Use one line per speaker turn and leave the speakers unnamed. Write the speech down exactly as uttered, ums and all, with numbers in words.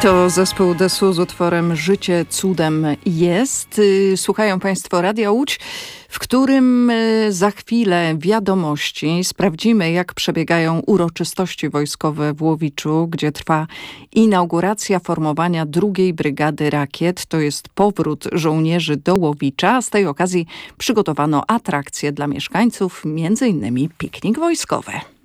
To zespół Desu z utworem Życie cudem jest. Słuchają Państwo Radia Łódź, w którym za chwilę wiadomości. Sprawdzimy, jak przebiegają uroczystości wojskowe w Łowiczu, gdzie trwa inauguracja formowania drugiej Brygady Rakiet. To jest powrót żołnierzy do Łowicza. Z tej okazji przygotowano atrakcje dla mieszkańców, między innymi piknik wojskowy.